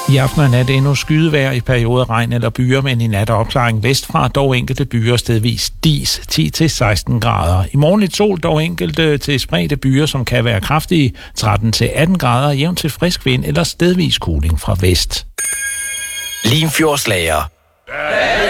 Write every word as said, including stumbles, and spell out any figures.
I aften og nat endnu skydevejr i perioder regn eller byer, men i nat opklaring vestfra, dog enkelte byer stedvis dis ti til seksten grader. I morgen lidt sol, dog enkelte til spredte byer, som kan være kraftige, tretten til atten grader, jævnt til frisk vind eller stedvis kuling fra vest. Limfjordslager.